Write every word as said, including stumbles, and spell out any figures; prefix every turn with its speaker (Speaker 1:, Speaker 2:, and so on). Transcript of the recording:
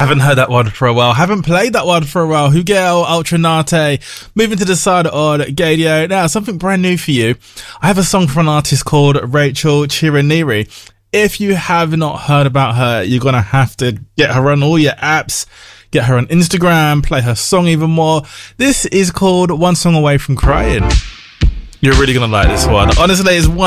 Speaker 1: Haven't heard that one for a while. Haven't played that one for a while. Hugel Ultranate. Moving to the side on Gadio. Now, something brand new for you. I have a song from an artist called Rachel Chiraniri. If you have not heard about her, you're going to have to get her on all your apps, get her on Instagram, play her song even more. This is called One Song Away from Crying. You're really going to like this one. Honestly, it's one